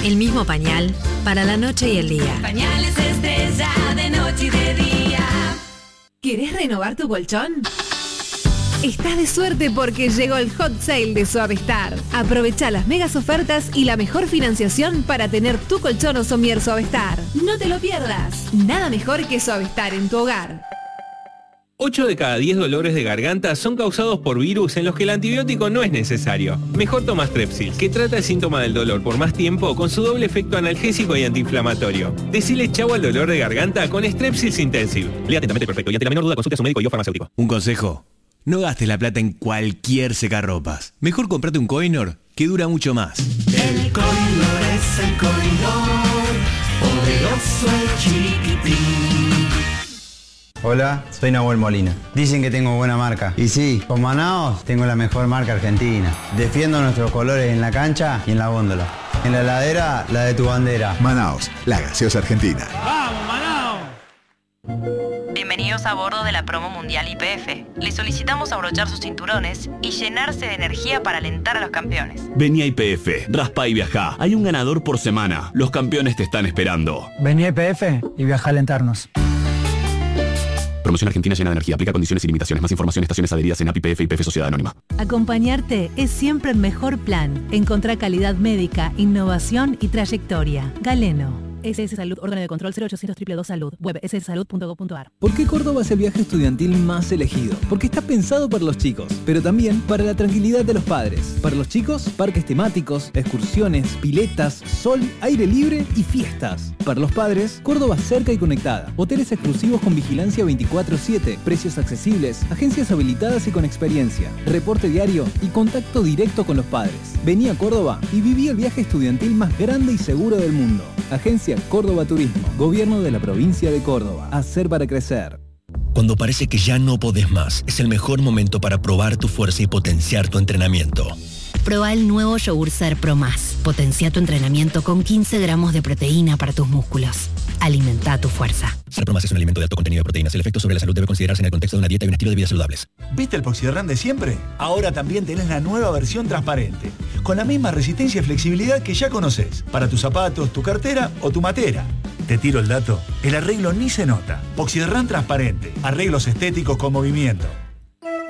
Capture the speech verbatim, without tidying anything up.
El mismo pañal para la noche y el día. Pañales Estrella de noche y de día. ¿Querés renovar tu colchón? Estás de suerte porque llegó el hot sale de Suavestar. Aprovecha las megas ofertas y la mejor financiación para tener tu colchón o somier Suavestar. No te lo pierdas. Nada mejor que Suavestar en tu hogar. ocho de cada diez dolores de garganta son causados por virus en los que el antibiótico no es necesario. Mejor toma Strepsil, que trata el síntoma del dolor por más tiempo con su doble efecto analgésico y antiinflamatorio. Decile chau al dolor de garganta con Strepsils Intensive. Lea atentamente el prospecto y ante la menor duda consulte a su médico y o farmacéutico. Un consejo: no gastes la plata en cualquier secarropas. Mejor comprate un Kohinoor, que dura mucho más. El Kohinoor es el Kohinoor, poderoso el chiquitín. Hola, soy Nahuel Molina. Dicen que tengo buena marca. Y sí, con Manaos tengo la mejor marca argentina. Defiendo nuestros colores en la cancha y en la góndola. En la heladera, la de tu bandera. Manaos, la gaseosa argentina. ¡Vamos, Manaos! Bienvenidos a bordo de la promo mundial I P F. Les solicitamos abrochar sus cinturones y llenarse de energía para alentar a los campeones. Vení a I P F, raspa y viajá. Hay un ganador por semana. Los campeones te están esperando. Vení a I P F y viajá a alentarnos. Promoción argentina llena de energía. Aplica condiciones y limitaciones. Más información, estaciones adheridas en A P I P F y I P F Sociedad Anónima. Acompañarte es siempre el mejor plan. Encontrá calidad médica, innovación y trayectoria. Galeno. S S Salud, órgano de control cero ochocientos dos dos dos Salud, web s s salud punto gov punto a r. ¿Por qué Córdoba es el viaje estudiantil más elegido? Porque está pensado para los chicos, pero también para la tranquilidad de los padres. Para los chicos, parques temáticos, excursiones, piletas, sol, aire libre y fiestas. Para los padres, Córdoba cerca y conectada. Hoteles exclusivos con vigilancia veinticuatro siete, precios accesibles, agencias habilitadas y con experiencia, reporte diario y contacto directo con los padres. Vení a Córdoba y viví el viaje estudiantil más grande y seguro del mundo. Agencia Córdoba Turismo, Gobierno de la Provincia de Córdoba. Hacer para crecer. Cuando parece que ya no podés más, es el mejor momento para probar tu fuerza y potenciar tu entrenamiento. Probá el nuevo Yogur Ser Pro Más. Potencia tu entrenamiento con quince gramos de proteína para tus músculos. Alimenta tu fuerza. Ser Pro Más es un alimento de alto contenido de proteínas. El efecto sobre la salud debe considerarse en el contexto de una dieta y un estilo de vida saludables. ¿Viste el Poxirran de siempre? Ahora también tenés la nueva versión transparente, con la misma resistencia y flexibilidad que ya conocés, para tus zapatos, tu cartera o tu matera. Te tiro el dato, el arreglo ni se nota. Poxirran transparente, arreglos estéticos con movimiento.